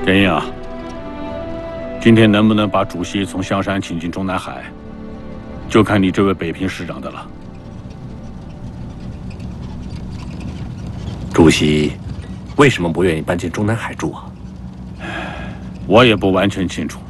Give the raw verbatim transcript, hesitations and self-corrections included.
任英啊，今天能不能把主席从香山请进中南海，就看你这位北平市长的了。 主席为什么不愿意搬进中南海住啊？ 我也不完全清楚。